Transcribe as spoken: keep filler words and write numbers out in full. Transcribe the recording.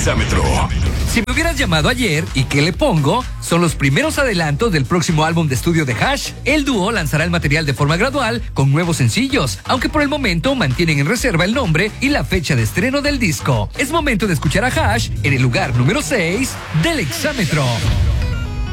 Exámetro. Si me hubieras llamado ayer, ¿y qué le pongo? Son los primeros adelantos del próximo álbum de estudio de Hash. El dúo lanzará el material de forma gradual con nuevos sencillos, aunque por el momento mantienen en reserva el nombre y la fecha de estreno del disco. Es momento de escuchar a Hash en el lugar número seis del Exámetro.